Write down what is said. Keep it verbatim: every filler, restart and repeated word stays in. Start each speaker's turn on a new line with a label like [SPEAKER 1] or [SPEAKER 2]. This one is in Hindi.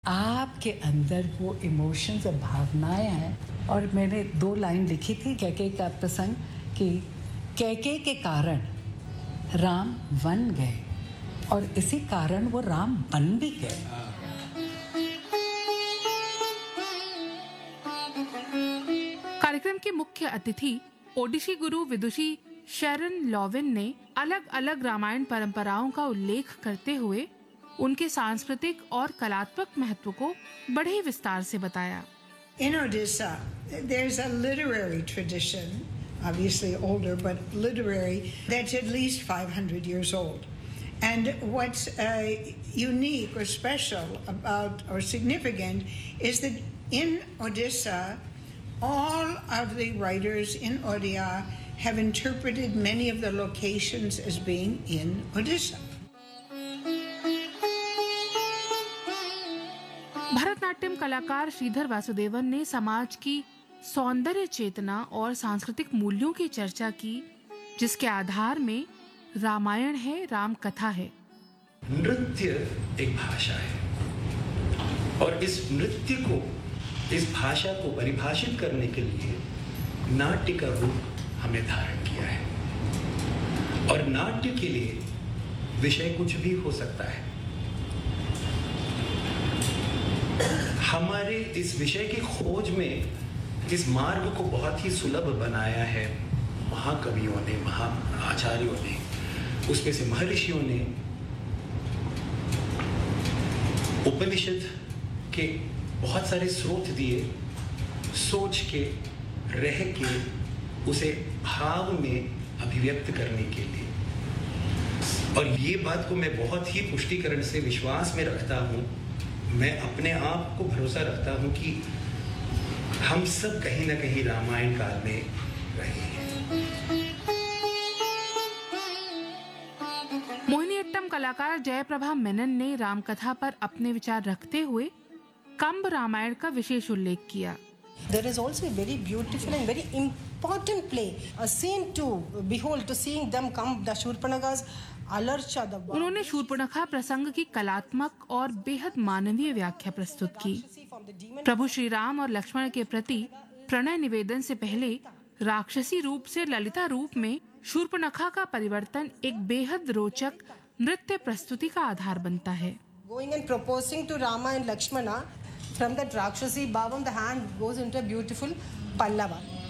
[SPEAKER 1] आपके अंदर वो इमोशंस और भावनाएं हैं। और मैंने दो लाइन लिखी थी कैके का प्रसंग कि कैके के कारण राम वन गए और इसी कारण वो राम बन भी गए।
[SPEAKER 2] कार्यक्रम के मुख्य अतिथि ओडिशी गुरु विदुषी शैरन लॉविन ने अलग अलग रामायण परंपराओं का उल्लेख करते हुए उनके सांस्कृतिक और कलात्मक महत्व को बड़े ही विस्तार से बताया।
[SPEAKER 3] In Odisha, there's a literary tradition, obviously older, but literary, that's at least five hundred years old. And what's uh, unique or special about or significant is that in Odisha, all of the writers in Odia have interpreted many of the locations as being in Odisha.
[SPEAKER 2] Bharatanatyam कलाकार श्रीधर वासुदेवन ने समाज की सौंदर्य चेतना और सांस्कृतिक मूल्यों की चर्चा की, जिसके आधार में रामायण है, राम कथा है।
[SPEAKER 4] नृत्य एक भाषा है और इस नृत्य को, इस भाषा को परिभाषित करने के लिए नाट्य का रूप हमने धारण किया है। और नाट्य के लिए विषय कुछ भी हो सकता है। हमारे इस विषय की खोज में इस मार्ग को बहुत ही सुलभ बनाया है महाकवियों ने, महा आचार्यों ने, उसमें से महर्षियों ने उपनिषद के बहुत सारे स्रोत दिए, सोच के, रह के, उसे भाव में अभिव्यक्त करने के लिए। और ये बात को मैं बहुत ही पुष्टिकरण से विश्वास में रखता हूँ, मैं अपने आप को भरोसा रखता हूँ कि हम सब कहीं ना कहीं रामायण काल में रहे हैं।
[SPEAKER 2] मोहिनीअट्टम कलाकार जयप्रभा मेनन ने रामकथा पर अपने विचार रखते हुए कंब रामायण का विशेष उल्लेख किया।
[SPEAKER 5] There is also a very beautiful and very important play, a scene to behold, to seeing them come, the Shurpanakha's Alarcha, the
[SPEAKER 2] उन्होंने शूर्पणखा प्रसंग की कलात्मक और बेहद मानवीय व्याख्या प्रस्तुत की। प्रभु श्री राम और लक्ष्मण के प्रति प्रणय निवेदन से पहले राक्षसी रूप से ललिता रूप में शूर्पणखा का परिवर्तन एक बेहद रोचक नृत्य प्रस्तुति का आधार बनता है।
[SPEAKER 5] Going and proposing to Rama and Lakshmana, from that Rakshasi bhavam, the hand goes into a beautiful pallava.